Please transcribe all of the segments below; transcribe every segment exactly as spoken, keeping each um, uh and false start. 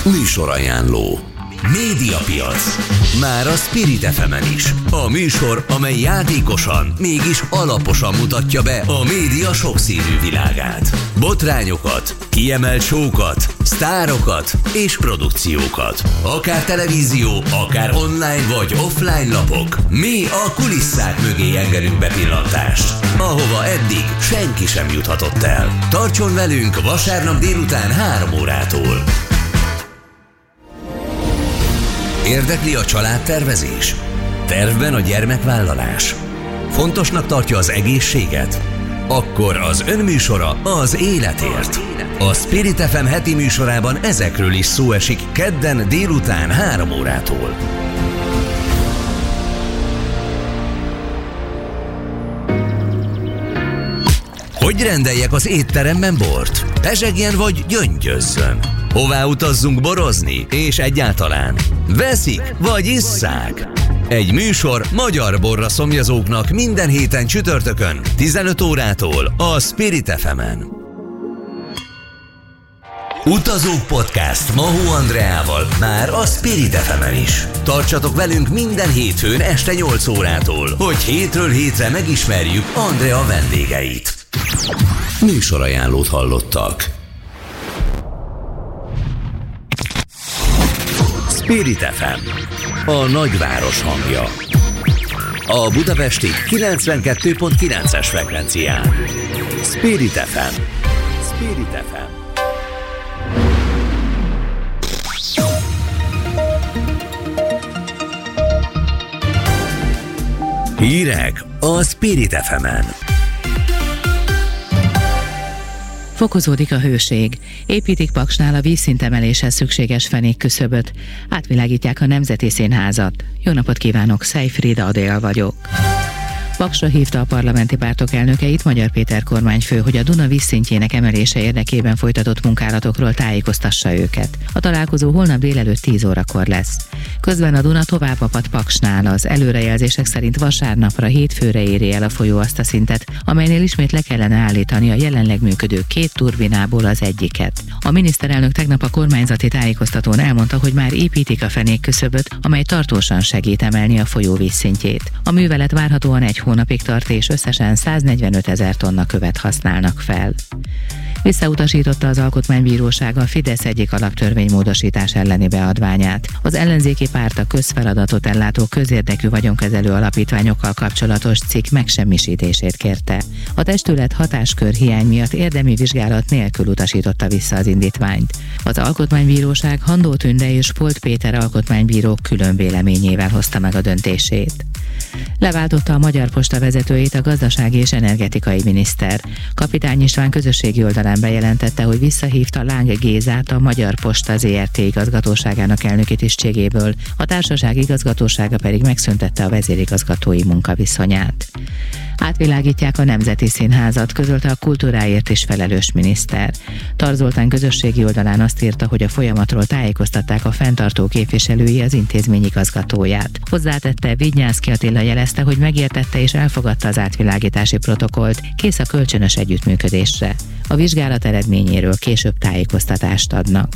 Műsorajánló. Médiapiac. Már a Spirit ef emen is. A műsor, amely játékosan, mégis alaposan mutatja be a média sokszínű világát. Botrányokat, kiemelt show-kat, sztárokat és produkciókat. Akár televízió, akár online vagy offline lapok. Mi a kulisszák mögé engedünk bepillantást, ahova eddig senki sem juthatott el. Tartson velünk vasárnap délután három órától. Érdekli a családtervezés? Tervben a gyermekvállalás? Fontosnak tartja az egészséget? Akkor az önműsora az életért. A Spirit ef em heti műsorában ezekről is szó esik kedden délután három órától. Hogy rendeljek az étteremben bort? Pezsegjen vagy gyöngyözzön? Hová utazzunk borozni? És egyáltalán veszik vagy isszák? Egy műsor magyar borra szomjazóknak minden héten csütörtökön tizenöt órától a Spirit ef emen. Utazók Podcast Mahó Andreával már a Spirit ef emen is. Tartsatok velünk minden hétfőn este nyolc órától, hogy hétről hétre megismerjük Andrea vendégeit. Műsorajánlót hallottak. Spirit ef em, a nagyváros hangja. A budapesti kilencvenkettő pont kilences frekvencián. Spirit ef em. Spirit ef em. Hírek a Spirit ef emen. Fokozódik a hőség. Építik Paksnál a vízszintemeléshez szükséges fenékküszöböt. Átvilágítják a Nemzeti Színházat. Jó napot kívánok, Szejfried Adél vagyok. Paksra hívta a parlamenti pártok elnökeit Magyar Péter kormányfő, hogy a Duna vízszintjének emelése érdekében folytatott munkálatokról tájékoztassa őket. A találkozó holnap délelőtt tíz órakor lesz. Közben a Duna tovább apad Paksnál, az előrejelzések szerint vasárnapra hétfőre éri el a folyó azt a szintet, amelynél ismét le kellene állítani a jelenleg működő két turbinából az egyiket. A miniszterelnök tegnap a kormányzati tájékoztatón elmondta, hogy már építik a fenékküszöböt, amely tartósan segít emelni a folyó vízszintjét. A művelet várhatóan egy hónapig tart, és összesen száznegyvenöt ezer tonna követ használnak fel. Visszautasította az Alkotmánybíróság a Fidesz egyik alaptörvénymódosítás elleni beadványát. Az ellenzéki párt a közfeladatot ellátó közérdekű vagyonkezelő alapítványokkal kapcsolatos cikk megsemmisítését kérte. A testület hatáskör hiány miatt érdemi vizsgálat nélkül utasította vissza az indítványt. Az Alkotmánybíróság Handó Tünde és Polt Péter alkotmánybírók külön véleményével hozta meg a döntését. Leváltotta a Magyar Posta vezetőjét a gazdasági és energetikai miniszter. Kapitány István közösségi oldalán bejelentette, hogy visszahívta Láng Gézát, a Magyar Posta zé er té igazgatóságának elnöki tisztségéből, a társaság igazgatósága pedig megszüntette a vezérigazgatói munkaviszonyát. Átvilágítják a Nemzeti Színházat, közölte a kultúráért is felelős miniszter. Tarz Zoltán közösségi oldalán azt írta, hogy a folyamatról tájékoztatták a fenntartó képviselői az intézmény igazgatóját. Hozzátette, Vignyánszky Attila jelezte, hogy megértette és elfogadta az átvilágítási protokollt, kész a kölcsönös együttműködésre. A vizsgálat eredményéről később tájékoztatást adnak.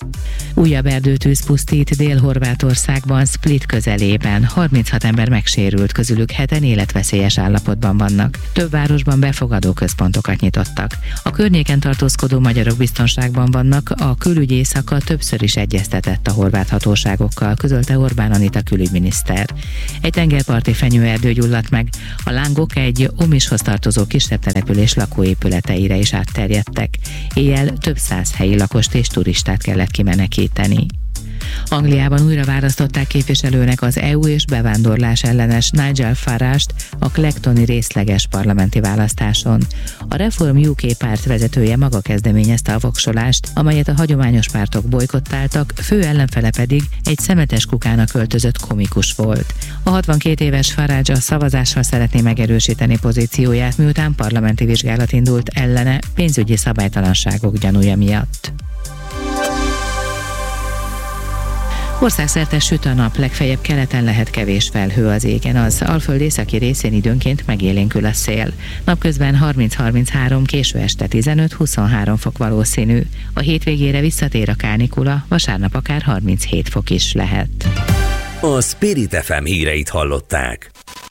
Újabb erdőtűz pusztít Dél-Horvátországban, Split közelében. harminchat ember megsérült, közülük heten életveszélyes állapotban vannak. Több városban befogadó központokat nyitottak. A környéken tartózkodó magyarok biztonságban vannak, a külügyi éjszaka többször is egyeztetett a horvát hatóságokkal, közölte Orbán Anita külügyminiszter. Egy tengerparti fenyőerdő gyulladt meg, a lángok egy Omishoz tartozó kisebb település lakóépületeire is átterjedtek. Éjjel több száz helyi lakost és turistát kellett kimenekíteni. Angliában újra választották képviselőnek az é u és bevándorlás ellenes Nigel Farage-t a Clactoni részleges parlamenti választáson. A Reform u ká párt vezetője maga kezdeményezte a voksolást, amelyet a hagyományos pártok bojkottáltak, fő ellenfele pedig egy szemetes kukának öltözött komikus volt. A hatvankét éves Farage a szavazással szeretné megerősíteni pozícióját, miután parlamenti vizsgálat indult ellene pénzügyi szabálytalanságok gyanúja miatt. Országszerte süt a nap, legfeljebb keleten lehet kevés felhő az égen, az Alföld északi részén időnként megélénkül a szél. Napközben harminc-harminchárom, késő este tizenöt-huszonhárom fok valószínű. A hétvégére visszatér a kánikula, vasárnap akár harminchét fok is lehet. A Spirit ef em híreit hallották.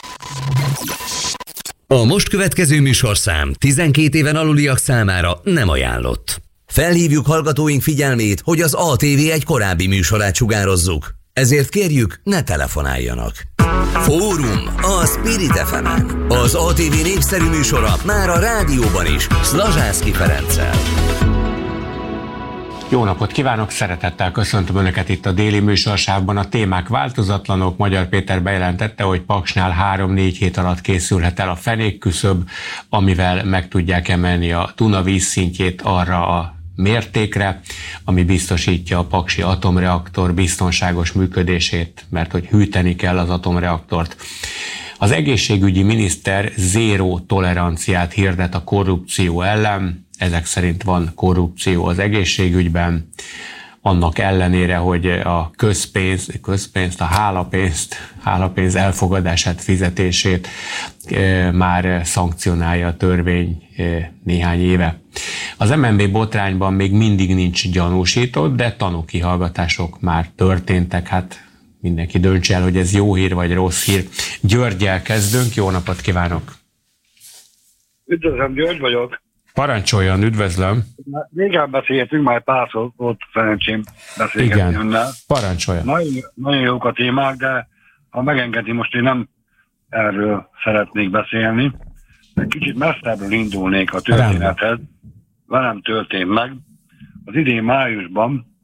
A most következő műsorszám tizenkét éven aluliak számára nem ajánlott. Felhívjuk hallgatóink figyelmét, hogy az á té vé egy korábbi műsorát sugározzuk. Ezért kérjük, ne telefonáljanak. Fórum a Spirit ef emen. Az á té vé népszerű műsora már a rádióban is, Szlazsánszky Ferenccel. Jó napot kívánok, szeretettel köszöntöm Önöket itt a déli műsorsávban. A témák változatlanok. Magyar Péter bejelentette, hogy Paksnál három-négy hét alatt készülhet el a fenékküszöb, amivel meg tudják emelni a Duna vízszintjét arra a mértékre, ami biztosítja a paksi atomreaktor biztonságos működését, mert hogy hűteni kell az atomreaktort. Az egészségügyi miniszter zéró toleranciát hirdet a korrupció ellen. Ezek szerint van korrupció az egészségügyben, annak ellenére, hogy a közpénz, közpénzt, a hálapénzt, hálapénz elfogadását, fizetését e, már szankcionálja a törvény e, néhány éve. Az em en bé botrányban még mindig nincs gyanúsított, de tanúkihallgatások már történtek. Hát mindenki döntse el, hogy ez jó hír vagy rossz hír. Györggyel kezdünk, jó napot kívánok! Üdvözlöm, György vagyok. Parancsoljon, üdvözlöm. Régen beszéltünk, már párszor volt szerencsém beszélgetni Igen. önnel. Parancsoljon. Nagyon, nagyon jók a témák, de ha megengedi, most én nem erről szeretnék beszélni. Egy kicsit messzebbről indulnék a történethez. Velem történt meg. Az idén májusban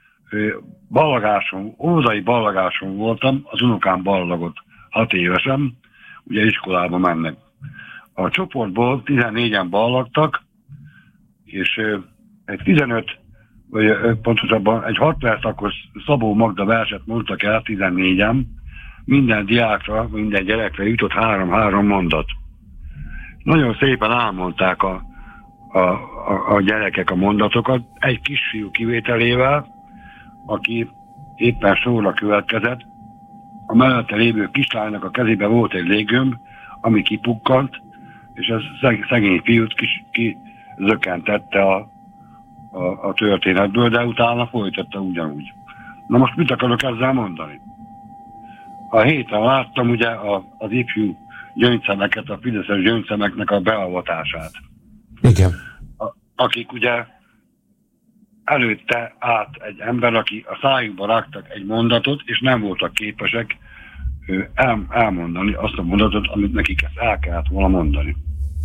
ballagáson, óvodai ballagáson voltam, az unokám ballagott hat évesen, ugye iskolába mennek. A csoportból tizennégyen ballagtak, és egy tizenöt, vagy pontosabban egy hat perc akkor Szabó Magda verset mondtak el tizennégyen, minden diákra, minden gyerekre jutott három-három mondat. Nagyon szépen elmondták a, a, a, a gyerekek a mondatokat, egy kisfiú kivételével, aki éppen sorra következett, a mellette lévő kislánynak a kezében volt egy léggömb, ami kipukkant, és ez szeg, szegény fiút kis, kizökkentette a, a, a történetből, de utána folytatta ugyanúgy. Na most mit akarok ezzel mondani? A héten láttam ugye a, az ifjú gyöngyszemeket, a fideszes gyöngyszemeknek a beavatását. Igen. A, akik ugye előtte át egy ember, aki a szájukba raktak egy mondatot, és nem voltak képesek El, elmondani azt a mondatot, amit nekik ezt el kellett volna mondani.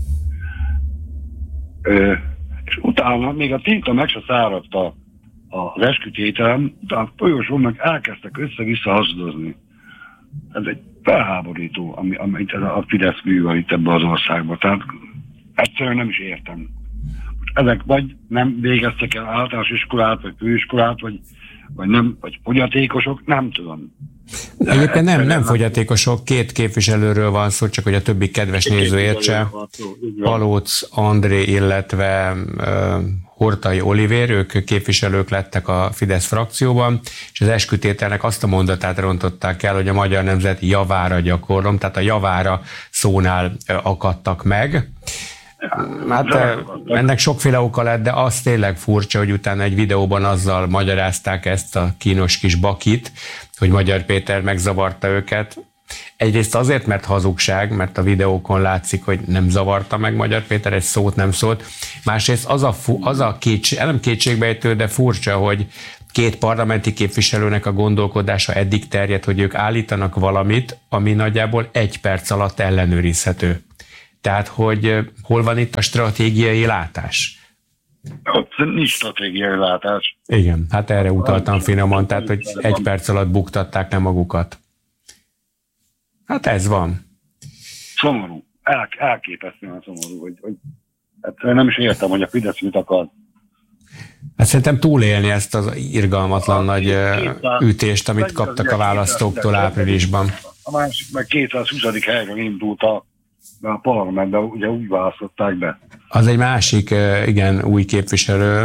Ö, és utána még a tinta meg se száradt a, az eskütételem, utána folyosón meg elkezdtek össze-vissza hazudozni. Ez egy felháborító, ami, amit ez a Fidesz művel itt ebben az országban. Tehát egyszerűen nem is értem. Most ezek vagy nem végeztek el általános iskolát, vagy főiskolát, vagy, vagy, nem, vagy fogyatékosok, nem tudom. De egyébként nem, nem fogyatékosok, két képviselőről van szó, csak hogy a többi kedves néző értse. Palóc André, illetve uh, Hortai Olivér, ők képviselők lettek a Fidesz frakcióban, és az eskütételnek azt a mondatát rontották el, hogy a magyar nemzet javára gyakorlom, tehát a javára szónál uh, akadtak meg. Hát ennek sokféle oka lett, de az tényleg furcsa, hogy utána egy videóban azzal magyarázták ezt a kínos kis bakit, hogy Magyar Péter megzavarta őket. Egyrészt azért, mert hazugság, mert a videókon látszik, hogy nem zavarta meg Magyar Péter, egy szót nem szólt. Másrészt az a, az a kétség, nem kétségbejtő, de furcsa, hogy két parlamenti képviselőnek a gondolkodása eddig terjed, hogy ők állítanak valamit, ami nagyjából egy perc alatt ellenőrizhető. Tehát, hogy hol van itt a stratégiai látás? Ott nincs stratégiai látás. Igen, hát erre utaltam finoman, tehát, hogy egy perc alatt buktatták le magukat. Hát ez van. Szomorú. El, elképesztően szomorú, hogy, hogy hát nem is értem, hogy a Fidesz mit akar. Hát szerintem túlélni ezt az irgalmatlan a, nagy ütést, amit kaptak a választóktól áprilisban. A másik meg kétszázhúsz helyről indult a a parlamentben, ugye úgy választották be. Az egy másik, igen, új képviselő,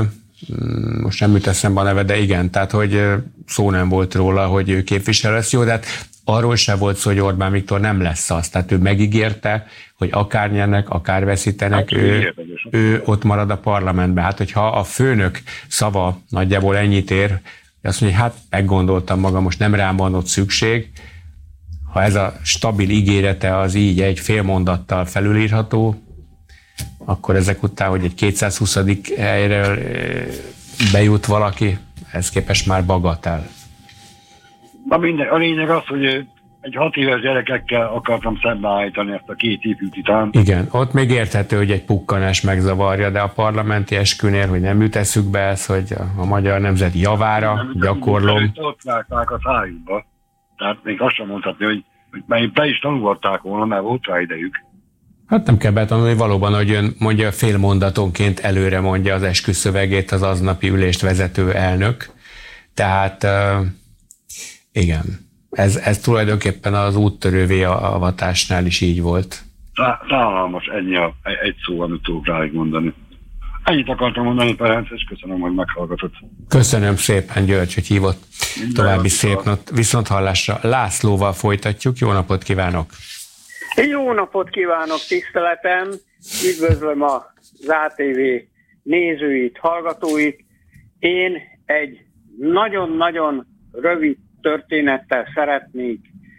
most nem jut eszembe a neve, de igen, tehát hogy szó nem volt róla, hogy ő képviselő lesz. Jó, de hát arról sem volt szó, hogy Orbán Viktor nem lesz az. Tehát ő megígérte, hogy akár nyernek, akár veszítenek, hát, ő, ő ott marad a parlamentben. Hát, hogyha a főnök szava nagyjából ennyit ér, azt mondja, hogy hát meggondoltam magam, most nem rám van ott szükség, ha ez a stabil ígérete az így egy fél mondattal felülírható, akkor ezek után, hogy egy kétszázhuszadik helyről bejut valaki, ez képest már bagatel. Na minden, a lényeg az, hogy egy hat éves gyerekekkel akartam szembeállítani ezt a két ifjú titán. Igen, ott még érthető, hogy egy pukkanás megzavarja, de a parlamenti eskünél, hogy nem jut eszükbe ez, hogy a, a magyar nemzet javára nem, gyakorlom. Ott vágták a szájukba. Tehát még azt sem mondhatni, hogy, hogy már be is tanulgatták volna, mert volt rá idejük. Hát nem kell betanulni, valóban, hogy ön mondja fél mondatonként előre mondja az esküszövegét az aznapi ülést vezető elnök. Tehát uh, igen, ez, ez tulajdonképpen az úttörővé avatásnál is így volt. Szállalmas, ennyi a, egy szó, amit tudok ráig mondani. Ennyit akartam mondani, Ferenc, és köszönöm, hogy meghallgatott. Köszönöm szépen, György, hogy hívott. Minden további szép nap, viszonthallásra. Lászlóval folytatjuk, jó napot kívánok! Jó napot kívánok, tiszteletem! Üdvözlöm az á té vé nézőit, hallgatóit. Én egy nagyon-nagyon rövid történettel szeretnék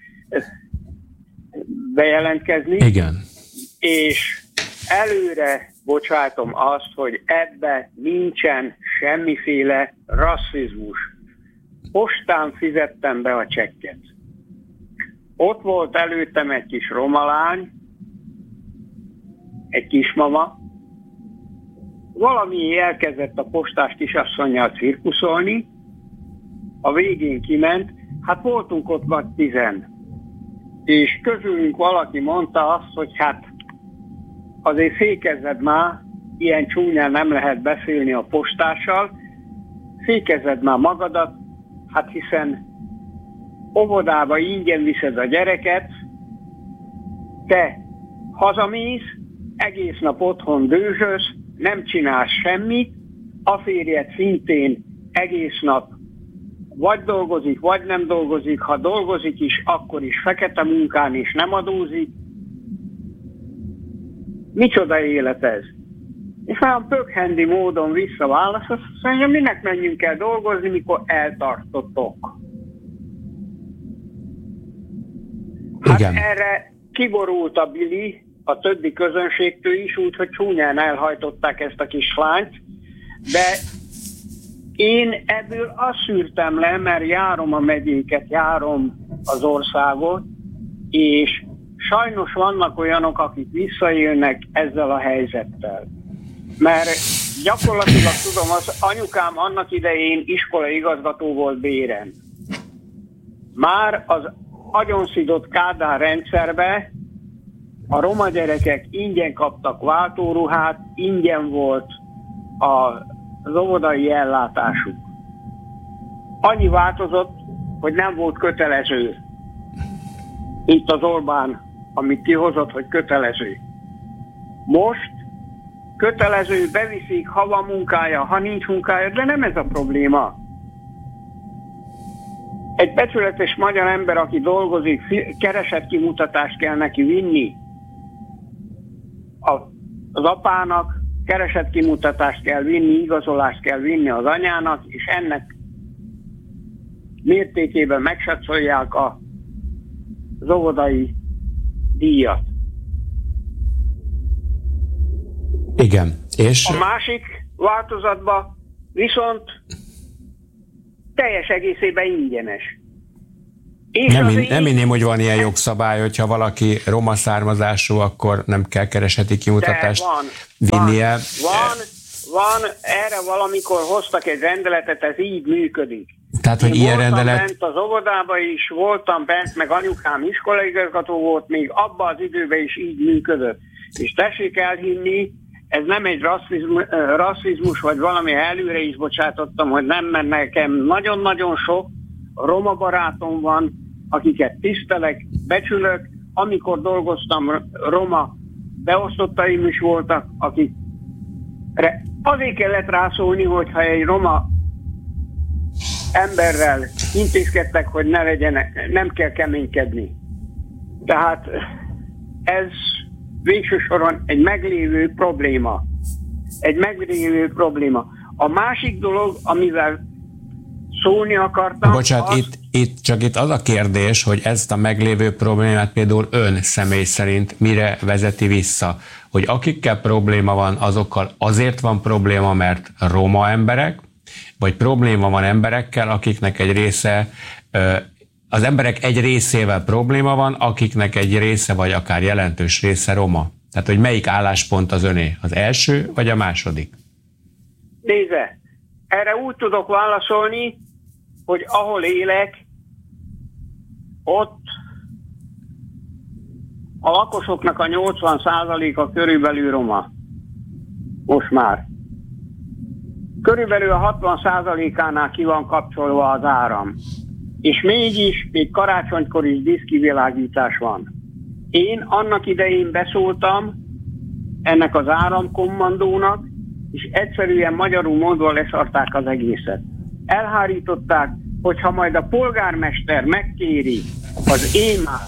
bejelentkezni. Igen. És előre bocsátom azt, hogy ebbe nincsen semmiféle rasszizmus. Postán fizettem be a csekket. Ott volt előttem egy kis romalány, egy kismama. Valami elkezdett a postás kisasszonnyal cirkuszolni, a végén kiment, hát voltunk ott vagy tizen. És közülünk valaki mondta azt, hogy hát azért fékezzed már, ilyen csúnyán nem lehet beszélni a postással, fékezzed már magadat, hát hiszen óvodába ingyen viszed a gyereket, te hazamész, egész nap otthon dőzsöz, nem csinálsz semmit, a férjed szintén egész nap vagy dolgozik, vagy nem dolgozik, ha dolgozik is, akkor is fekete munkán és nem adózik. Micsoda élet ez? És olyan pökhendi módon visszaválasz, azt mondja, minek menjünk el dolgozni, mikor eltartottok. Hát igen. Erre kiborult a Billy, a többi közönségtől is, úgyhogy csúnyán elhajtották ezt a kis lányt, de én ebből azt szűrtem le, mert járom a megyéket, járom az országot, és sajnos vannak olyanok, akik visszaélnek ezzel a helyzettel. Mert gyakorlatilag tudom, az anyukám annak idején iskolai igazgató volt Béren. Már az agyonszidott Kádár rendszerbe a roma gyerekek ingyen kaptak váltóruhát, ingyen volt a az óvodai ellátásuk. Annyi változott, hogy nem volt kötelező. Itt az Orbán, amit kihozott, hogy kötelező. Most kötelező, beviszik, ha van munkája, ha nincs munkája, de nem ez a probléma. Egy becsületes magyar ember, aki dolgozik, keresetkimutatást kell neki vinni. Az apának keresetkimutatást kell vinni, igazolást kell vinni az anyának, és ennek mértékében megsatszolják a az óvodai díjat. Igen. És a másik változatban viszont teljes egészében ingyenes. És nem, én, nem inném, hogy van ilyen jogszabály, hogyha valaki roma származású, akkor nem kell kereseti kimutatást van, vinnie. Van, van, van, erre valamikor hoztak egy rendeletet, ez így működik. Tehát, hogy én ilyen voltam rendelet... bent az óvodába is, voltam bent, meg anyukám iskolaigazgató volt, még abban az időben is így működött. És tessék elhinni, ez nem egy rasszizmus, rasszizmus vagy valami, előre is bocsátottam, hogy nem, mert nekem nagyon-nagyon sok roma barátom van, akiket tisztelek, becsülök. Amikor dolgoztam, roma beosztottaim is voltak, akik azért kellett rászólni, hogyha egy roma emberrel intézkedtek, hogy ne legyenek, nem kell keménykedni. Tehát ez végső soron egy meglévő probléma. Egy meglévő probléma. A másik dolog, amivel szólni akartam... Bocsánat, az... itt, itt csak itt az a kérdés, hogy ezt a meglévő problémát például ön személy szerint mire vezeti vissza? Hogy akikkel probléma van, azokkal azért van probléma, mert roma emberek, vagy probléma van emberekkel, akiknek egy része, az emberek egy részével probléma van, akiknek egy része, vagy akár jelentős része roma. Tehát, hogy melyik álláspont az öné? Az első, vagy a második? Nézze, erre úgy tudok válaszolni, hogy ahol élek, ott a lakosoknak a nyolcvan százaléka körülbelül roma. Most már. Körülbelül a hatvan százalékánál ki van kapcsolva az áram. És mégis, még karácsonykor is diszkivilágítás van. Én annak idején beszóltam ennek az áramkommandónak, és egyszerűen magyarul mondva leszarták az egészet. Elhárították, hogyha majd a polgármester megkéri az émát,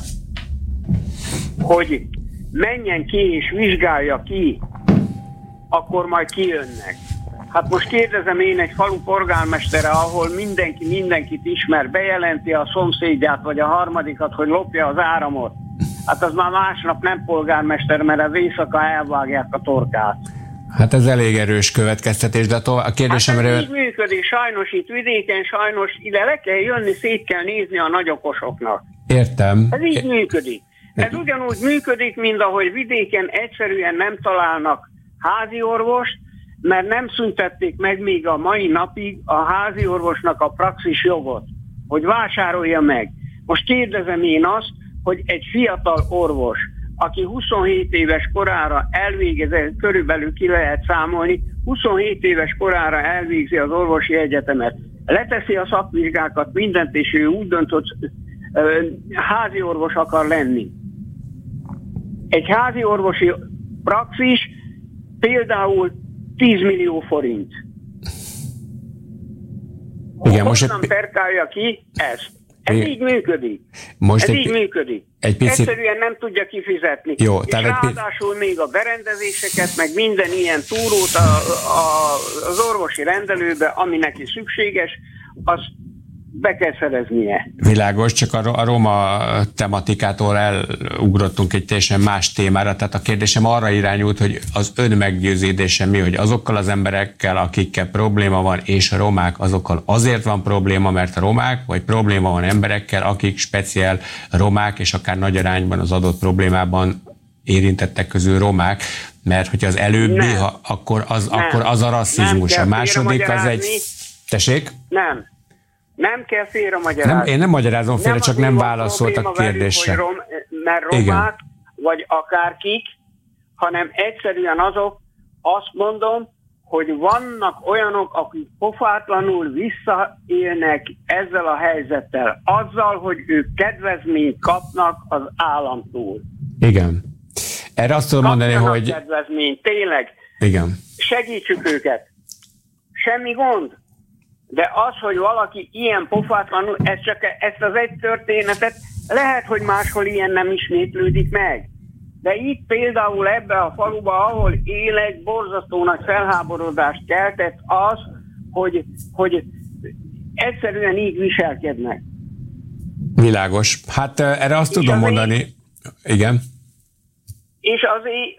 hogy menjen ki és vizsgálja ki, akkor majd kijönnek. Hát most kérdezem én egy falu polgármestere, ahol mindenki mindenkit ismer, bejelenti a szomszédját vagy a harmadikat, hogy lopja az áramot. Hát az már másnap nem polgármester, mert az éjszaka elvágják a torkát. Hát ez elég erős következtetés, de a kérdésemre... Hát ez így működik, sajnos itt vidéken, sajnos ide le kell jönni, szét kell nézni a nagyokosoknak. Értem. Ez így működik. Ez ugyanúgy működik, mint ahogy vidéken egyszerűen nem találnak házi orvost, mert nem szüntették meg még a mai napig a házi orvosnak a praxis jogot, hogy vásárolja meg. Most kérdezem én azt, hogy egy fiatal orvos, aki huszonhét éves korára elvégez, körülbelül ki lehet számolni, huszonhét éves korára elvégzi az orvosi egyetemet, leteszi a szakvizsgákat, mindent, és ő úgy döntött, házi orvos akar lenni. Egy házi orvosi praxis például tíz millió forint. Igen, most honnan egy... perkálja ki ezt? Ez Igen. így működik. Most Ez egy... így működik. Egy picit... Egyszerűen nem tudja kifizetni. Jó, és tehát ráadásul egy... még a berendezéseket, meg minden ilyen túrót a, a, az orvosi rendelőbe, ami neki szükséges, az be kell szereznie. Világos, csak a, a roma tematikától elugrottunk egy teljesen más témára, tehát a kérdésem arra irányult, hogy az ön meggyőződése mi, hogy azokkal az emberekkel, akikkel probléma van, és a romák, azokkal azért van probléma, mert a romák, vagy probléma van emberekkel, akik speciál romák, és akár nagy arányban az adott problémában érintettek közül romák, mert hogyha az előbbi, ha, akkor, az, akkor az a rasszizmus, a második az egy... Tessék? Nem. Nem kell félremagyarázni. Nem, én nem magyarázom félre, nem csak nem válaszolt a kérdésre. Velük, rom, mert romák, igen. vagy akárkik, hanem egyszerűen azok, azt mondom, hogy vannak olyanok, akik pofátlanul visszaélnek ezzel a helyzettel, azzal, hogy ők kedvezményt kapnak az államtól. Igen. Erre azt tudom mondani, hogy... kedvezményt, tényleg. Igen. Segítsük őket. Semmi gond. De az, hogy valaki ilyen pofátlanul, ez csak ezt az egy történetet, lehet, hogy máshol ilyen nem ismétlődik meg. De itt például ebbe a faluba, ahol élek, borzasztó nagy felháborodást keltett az, hogy, hogy egyszerűen így viselkednek. Világos. Hát erre azt és tudom mondani. Így, igen. És azért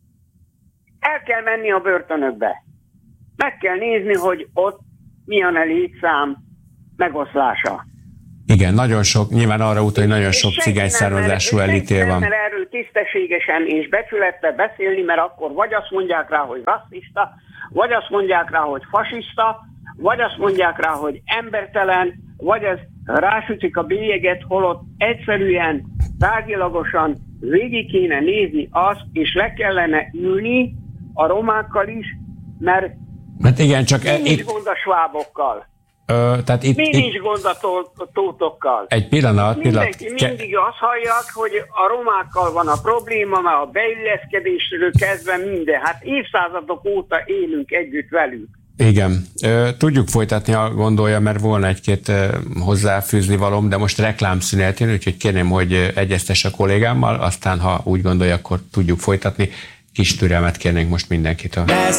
el kell menni a börtönökbe. Meg kell nézni, hogy ott milyen a létszám megoszlása. Igen, nagyon sok, nyilván arra utal, hogy nagyon sok cigány származású elítél van. Nem, erről tisztességesen és becsülettel beszélni, mert akkor vagy azt mondják rá, hogy rasszista, vagy azt mondják rá, hogy fasiszta, vagy azt mondják rá, hogy embertelen, vagy ez rásütik a bélyeget, holott egyszerűen, tárgyilagosan végig kéne nézni azt, és le kellene ülni a romákkal is, mert hát igen, csak nincs itt... gond a svábokkal. Ö, tehát itt, Mi itt... nincs gond a tótokkal? Egy pillanat, Mindenki pillanat. mindig azt hallják, hogy a romákkal van a probléma, mert a beilleszkedésről kezdve minden. Hát évszázadok óta élünk együtt velük. Igen. Tudjuk folytatni a gondolja, mert volna egy-két hozzáfűzni valóm, de most reklámszünet jön, úgyhogy kérném, hogy egyeztesse a kollégámmal, aztán ha úgy gondolja, akkor tudjuk folytatni. Kis türelmet kérnénk most mindenkitől.